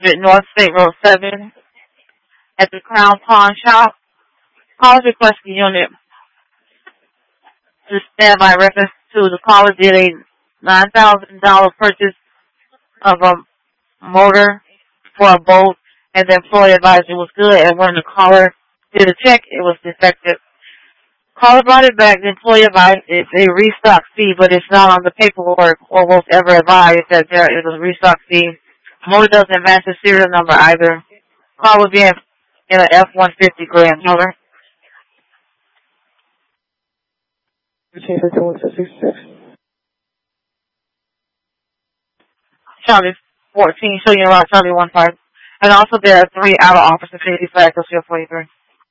North State Road 7 at the Crown Pawn Shop. Callers requesting unit to stand by reference to the caller did a $9,000 purchase of a motor for a boat, and the employee advised it was good, and when the caller did a check, it was defective. Caller brought it back. The employee advised it's a restock fee, but it's not on the paperwork or was ever advised that there is a restock fee. Motor doesn't match the serial number either. Car would be in an F-150 Grand Motor. Charlie 14, show you around Charlie 15. And also there are 3 out of office of 55, so 43.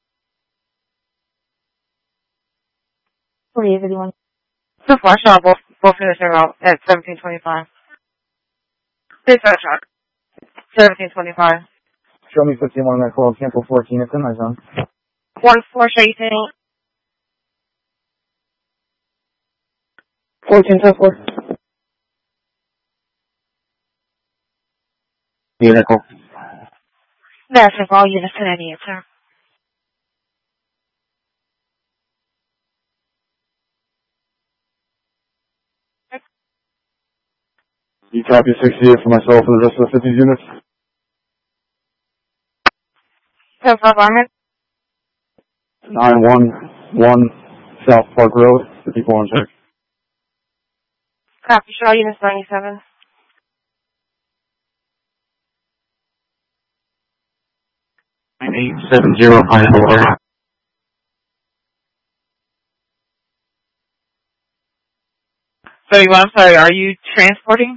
4851. So far, I both finishing out at 1725. This is shot. 1725. Show me 51 on that call. Cancel 14. It's in my zone. 1-4, show you thing. 14-4. Vehicle. That's if all units in any answer. You copy 68 for myself for the rest of the 50 units? 10-5 Armin. 911 South Park Road, 54 on check. Copy, show units 97. And 870 Pineapple. I'm sorry, are you transporting?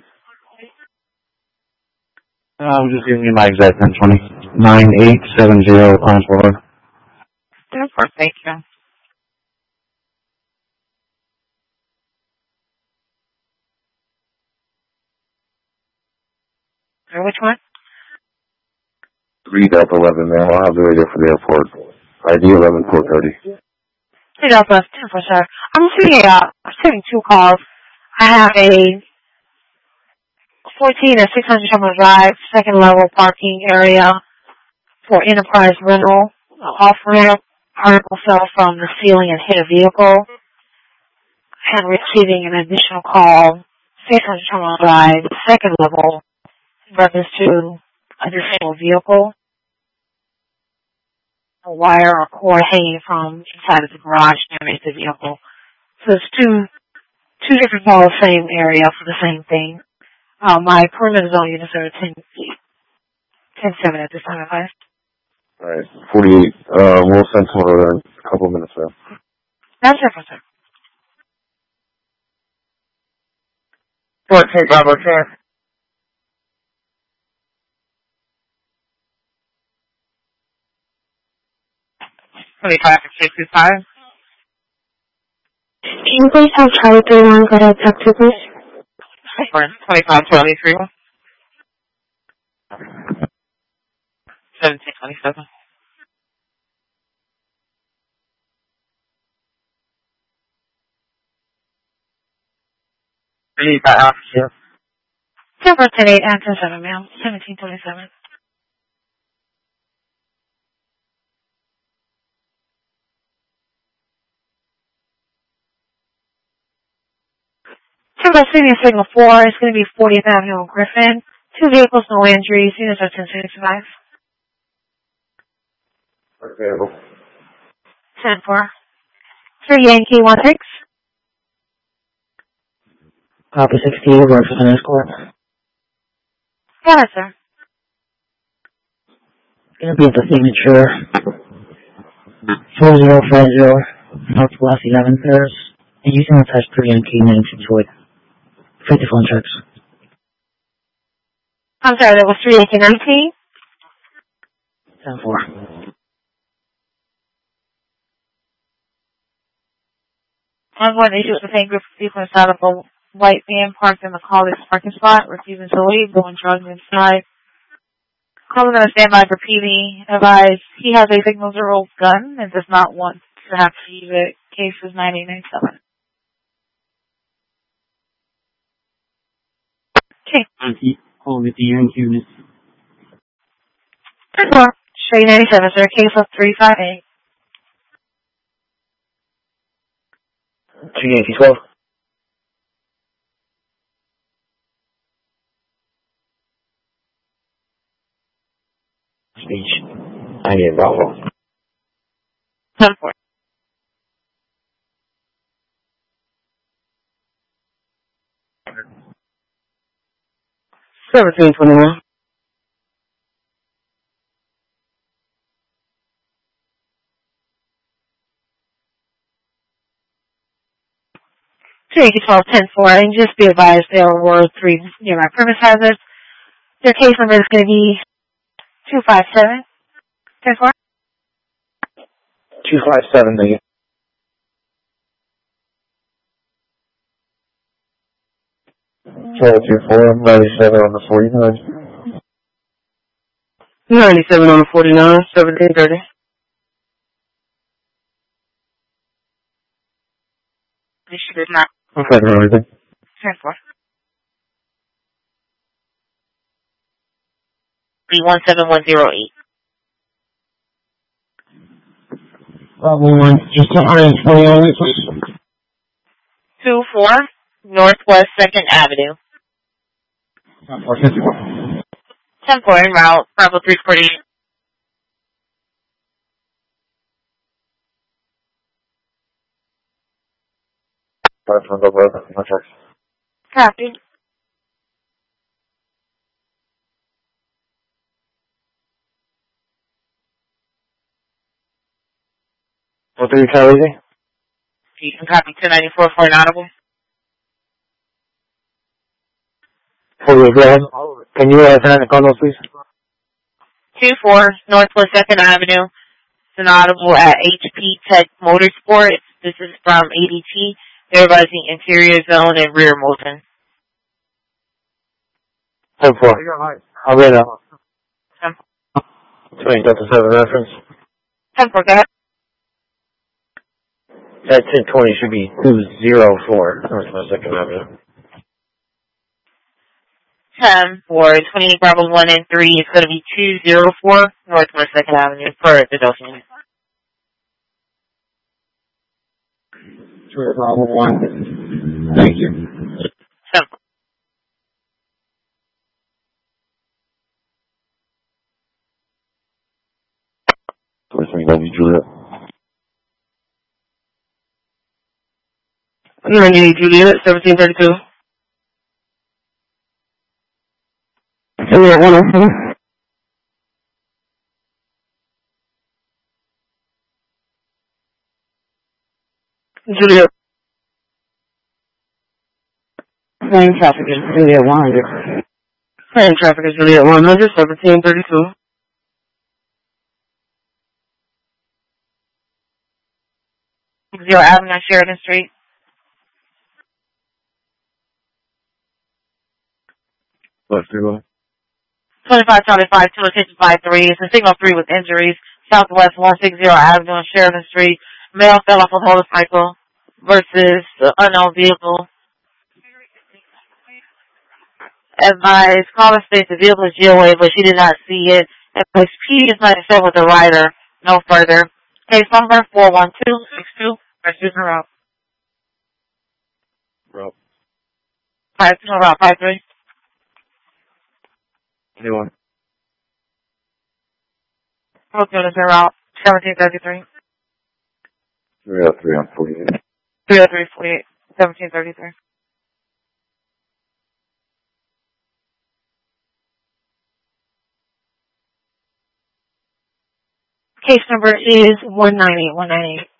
I'm just giving you my exact 1020. 9870 Pineapple. Thank you. Which one? 3 Delta 11, ma'am. I'll have the radio for the airport. ID 11430. 3 Delta 10 for sure. I'm receiving 2 calls. I have a 14 and 600 Sherman Drive, second level parking area for Enterprise Rental. Off-ramp particle fell from the ceiling and hit a vehicle. And receiving an additional call, 600 Sherman Drive, second level, reference to a disabled vehicle. A wire or cord hanging from inside of the garage damaged the vehicle. So it's two different calls, same area for the same thing. My perimeter zone units are 10-7 at this time, advice. Alright, 48. We'll send someone in a couple of minutes, ma'am. That's it for sir. 14, Bravo 10. Traffic 65. Can you please have Charlie 31 go ahead and talk to please? 25 Charlie 31. 1727. Read by officer. 10 for 10-8 and 10-7, ma'am. 1727. City Signal 4 is going to be 40th Avenue in Griffin. 2 vehicles, no injuries. Units are 1065. Available. 10-4. 3 Yankee 16. Copy 60, work for the escort. Got it, sir. Gonna be at the signature 4050 Northwest 11th Terrace. And using the touch 3 Yankee 968. 50 phone checks. I'm sorry, that was 3 Yankee 19? 10-4. I'm going to issue with the same group of people inside of a white van parked in the college parking spot, refusing to leave, going drugs inside. Calling on a standby for PD. Advise he has a Signal 0 gun and does not want to have to use it. Case is 9897. Okay. Call with the unit. Shade 97, sir. Case of 358. 212. Speech. I need Bravo. 10-4. $17.21. Yankee 12-10-4, and just be advised there were 3 nearby premise hazards. Their case number is going to be 257-10-4. 257, nigga. 1224, 97 on the 49. 97 on the 49, 1730. This should not. Okay, everything. 10-4. B17108. Bravo 1, just to orange for the only please. 24 Northwest 2nd Avenue. 10-4 en route, Bravo 348. Copy. What did you tell me? You can copy 294 for an audible. Can you send a call, please? 24 Northwest 2nd Avenue. It's an audible at HP Tech Motorsports. This is from ADT. They're advising interior zone and rear motion. 10-4. I'll read out. 20,7 reference. 10-4, go ahead. That 1020 should be 204 Northwest 2nd Avenue. 10-4, 28 Bravo 1 and 3 is going to be 204 Northwest 2nd Avenue for the Dothan unit. Bravo 1. Thank you. 10-4. Juliet. 98 Juliet, 1732. Juliet 107. Juliet. Same traffic is Juliet 100. Same traffic is Juliet 100, 1732. Zero Avenue on Sheridan Street. Left 3 25 Charlie 5, 2 attention 5-3. It's a signal 3 with injuries. Southwest 160 Avenue on Sheridan Street. Male fell off a motorcycle versus unknown vehicle. Advised, caller states the vehicle is GOA, but she did not see it. And P is not set with the rider. No further. Case number 41262. Pursuit and route. Route. 53. Anyone? Both units are route. 1733. 303 on 48. 303 48. 1733. Case number is 198.